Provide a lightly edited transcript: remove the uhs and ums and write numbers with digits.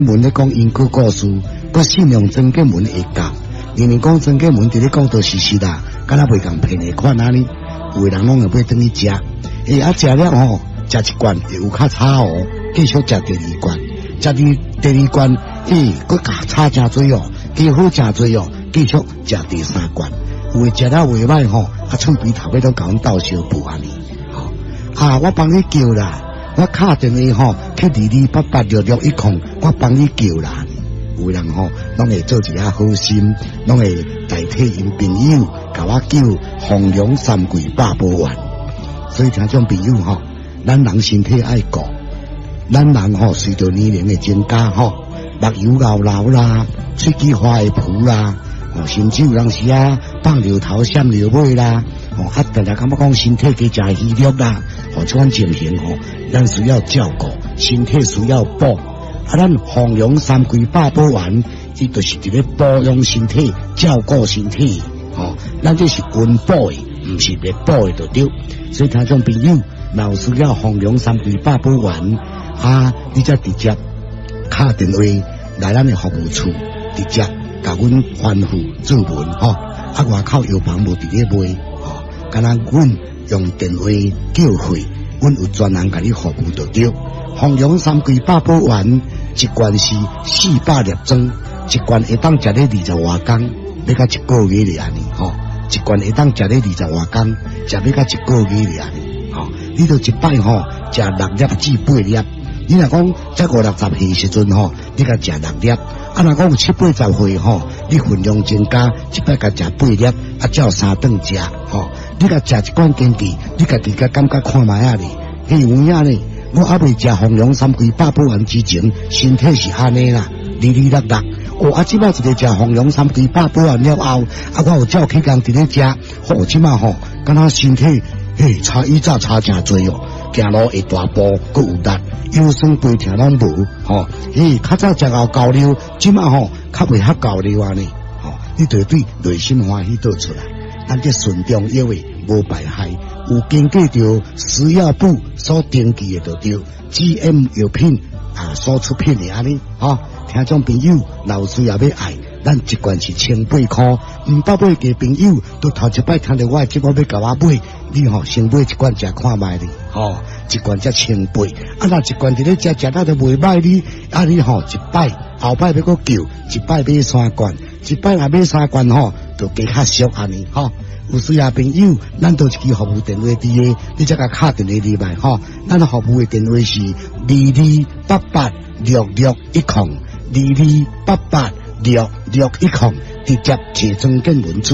文咧讲因果故事，佮信用曾建文会教。明明讲曾建文伫咧讲都是实啦，敢若袂共骗的款啊呢？有的人拢会买转去食，食了吼，食一罐会有较差哦，继续食第二罐，食第二罐，佮加差真多哦，加好真多哦，继续食第三罐，有的食了袂歹吼，喙边头尾都甲阮斗相补安尼，我帮你叫啦。我敲电话吼，去22886610，我帮你叫啦。有人吼，拢会做一下好心，拢会代替因朋友，甲我叫弘扬三跪八宝丸。所以听众朋友吼，咱人身体爱顾，咱人吼随着年龄的增加吼，目睭老啦，喙齿花会浮啦，甚至有当时放流头闪流尾啦。大家感觉讲身体加食虚弱啦，这款情形咱需要照顾，身体需要补。咱弘扬三跪八宝丸，伊就是伫咧保养身体、照顾身体。咱这是温补的，唔是灭补的，就对。所以听众朋友，若需要弘扬三跪八宝丸，你则直接打电话来咱的服务处，直接甲阮吩咐做文外口药房无伫咧卖。敢若阮用电话叫费，阮有专人甲你服务就对。弘扬三跪八宝丸，一罐是400粒装，一罐会当食咧20外天，要到1个月尔呢一罐会当食咧20外天，食要到1个月尔呢你就一摆食6粒至8粒。你若讲才50-60岁时阵你甲食6粒。若讲有70-80岁你分量增加，一摆甲食8粒，照3顿食你甲食一罐坚持，你家己甲感觉看卖啊哩，有影哩。我未食弘扬三跪八宝丸之前，身体是安尼啦，2-2-6-6。即摆一个食弘扬三跪八宝丸了后，我有照起工伫咧食，即摆敢若身体差以早差真多哦，行路会大步，佮有力，腰酸背痛拢无较早食到高溜，即摆较袂遐高溜安尼你就对内心欢喜倒出来。咱这顺中药的无败害，有经过着食药部所登记的就对 GM 药品所出品的安尼听众朋友，老需要爱，咱一罐是1800块，唔捌买嘅朋友，都头一摆听到我节目要甲我买，你先买一罐食看卖哩一罐才1800，若一罐伫咧食到就袂歹哩，你一摆后摆要搁叫，一摆买3罐，一摆若买3罐就加较俗安尼有需要朋友，咱都一支服务电话伫个，你则甲敲电话入来咱服务的电话是22886610，22886610，直接坐庄建文处。